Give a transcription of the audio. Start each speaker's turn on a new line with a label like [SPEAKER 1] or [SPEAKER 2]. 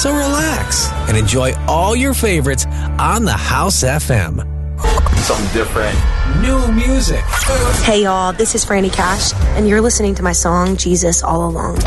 [SPEAKER 1] So relax and enjoy all your favorites on the House FM.
[SPEAKER 2] Something different.
[SPEAKER 1] New music.
[SPEAKER 3] Hey y'all, this is Franny Cash, and you're listening to my song, Jesus All Along.